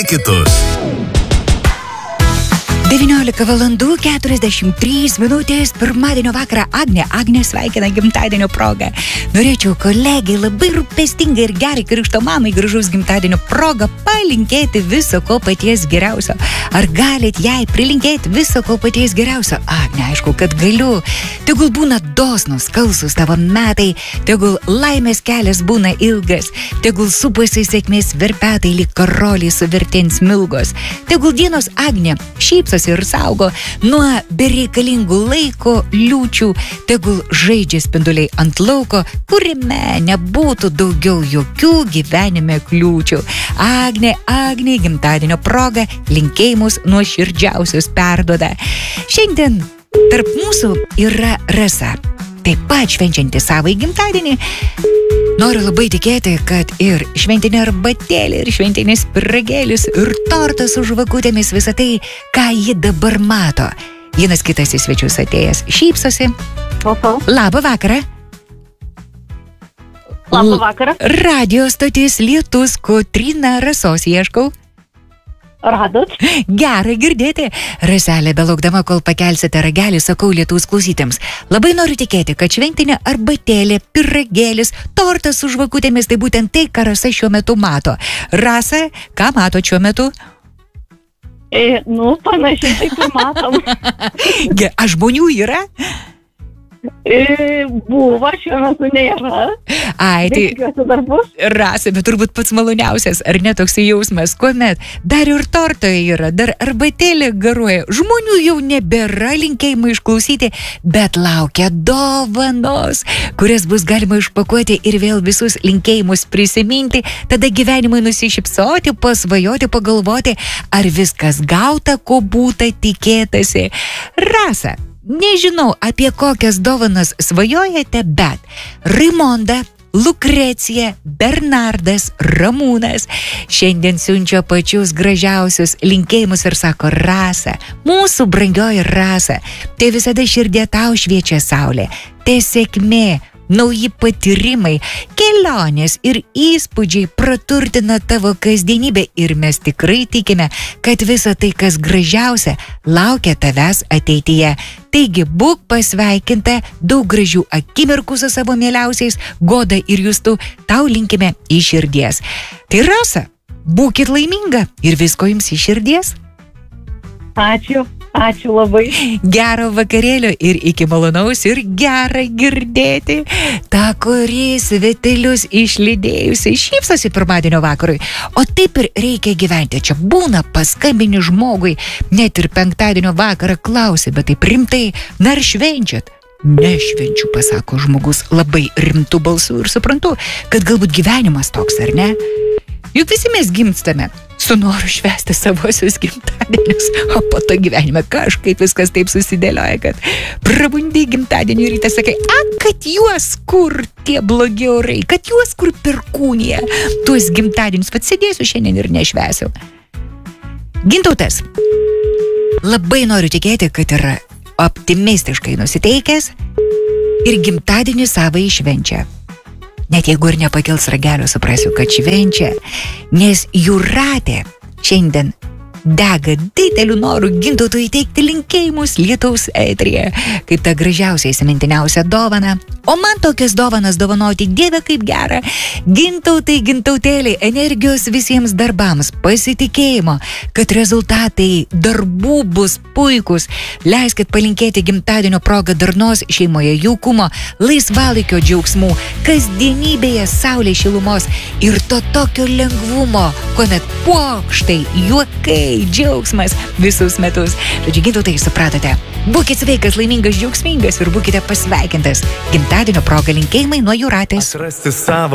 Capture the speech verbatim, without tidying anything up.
kitus. devyniolika valandų keturiasdešimt trys minutės pirmadienio vakarą. Agnė, Agnė sveikina gimtadienio progą. Norėčiau kolegiai labai rūpestingai ir gerai krikšto mamai gražaus gimtadienio progą palinkėti viso ko paties geriausio. Ar galit jai prilinkėti viso ko paties geriausio? Agnė, aišku, kad galiu. Tegul būna dosnus, skalsūs tavo metai, tegul laimės kelias būna ilgas, tegul supasi sėkmės verpetai lyg karoliai su vertens milgos. Tegul dienos, Agnė, šypso ir saugo nuo bereikalingų laiko liūčių, tegul žaidžia spinduliai ant lauko, kuriame nebūtų daugiau jokių gyvenime kliūčių. Agnė, Agnė, gimtadienio proga linkėjimus nuoširdžiausius perduoda. Šiandien tarp mūsų yra Rasa, taip pat švenčianti savo gimtadienį. Noriu labai tikėti, kad ir šventinė arbatėlė, ir šventinis pyragėlis, ir tortas su žvakutėmis, visą tai, ką ji dabar mato. Vienas kitas į svečius atėjęs šypsosi. Oho. Labą vakarą. Labą vakarą. Radio stotis Lietus, Kotryna, Rasos ieškau. Radot? Gerai girdėti. Raselė, belaukdama, kol pakelsite ragelį, sakau Lietuvos klausytėms. Labai noriu tikėti, kad šventinė arbatėlė, pyragėlis, tortas su žvakutėmis, tai būtent tai, ką Rasa šiuo metu mato. Rasa, ką mato šiuo metu? E, nu, panašiai taip ir matom. Ge, a žmonių yra? E, buvo, šiuo metu nėra. Ai, tai Tikiuosi dar bus. Rasa, bet turbūt pats maloniausias, ar ne toks jausmas, kuomet dar ir tortoje yra, dar arbatėlė garuoja, žmonių jau nebėra, linkėjimai išklausyti, bet laukia dovanos, kurias bus galima išpakuoti ir vėl visus linkėjimus prisiminti, tada gyvenimui nusišypsoti, pasvajoti, pagalvoti, ar viskas gauta, ko būta tikėtasi. Rasa, nežinau, apie kokias dovanas svajojate, bet Raimonda, Lukrecija, Bernardas, Ramūnas šiandien siunčia pačius gražiausius linkėjimus ir sako: Rasa, mūsų brangioji Rasa, tai visada širdie tau šviečia saulė, tai sėkmė, nauji patyrimai, kelionės ir įspūdžiai praturtina tavo kasdienybę ir mes tikrai tikime, kad visa tai, kas gražiausia, laukia tavęs ateityje. Taigi būk pasveikinta, daug gražių akimirkų su savo mieliausiais, Goda ir Justu, tau linkime iš širdies. Tai Rasa, būkit laiminga ir visko jums iš širdies. Ačiū, ačiū labai. Gero vakarėlio ir iki malonaus ir gera girdėti tą, kuris svetelius išlydėjusi šypsosi pirmadienio vakarui. O taip ir reikia gyventi. Čia būna paskambini žmogui, net ir penktadienio vakarą klausi, bet taip rimtai, na ar švenčiat? Nešvenčiu, pasako žmogus labai rimtų balsų ir suprantu, kad galbūt gyvenimas toks, ar ne? Juk visi mes gimstame su noru švęsti savosius gimtadienius, o po to gyvenime kažkaip viskas taip susidėlioja, kad prabundi gimtadienį rytą sakai, a, kad juos kur tie blogi orai, kad juos kur perkūnija, tuos gimtadienius pats sėdėsiu šiandien ir nešvęsiu. Gintautas, labai noriu tikėti, kad yra optimistiškai nusiteikęs ir gimtadienį savo iššvenčia. Net jeigu ir nepakils ragelio, suprasiu, kad švenčia, nes Jūratė šiandien dega dideliu noru Gintautui įteikti linkėjimus Lietaus eteryje, kaip tą gražiausią įsimintiniausią dovaną. O man tokias dovanas dovanoti, Dieve, kaip gera. Gintautai, Gintautėliai, energijos visiems darbams, pasitikėjimo, kad rezultatai darbų bus puikus. Leiskit palinkėti gimtadienio progą darnos šeimoje, jaukumo, laisvalaikio džiaugsmų, kasdienybėje saulės šilumos ir to tokio lengvumo, kuomet pokštai, juokai, džiaugsmas visus metus. Žodžiu, Gintautai, supratote, būkit sveikas, laimingas, džiaugsmingas ir būkite pasveikintas. Gimtadienio proga linkėjimai nuo Jūratės. Atrasti savo